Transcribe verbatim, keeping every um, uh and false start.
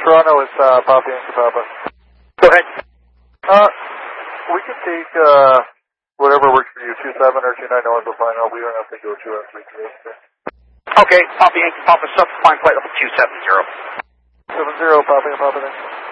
Toronto, it's uh, Papa Yankee Papa. Go ahead. Uh, we can take uh, whatever works for you, two seven or two nine North will fine. We don't have to go two or three three. Okay, Papa Yankee Papa, subfine flight level two seven zero. seven zero, Papa Yankee Papa, then.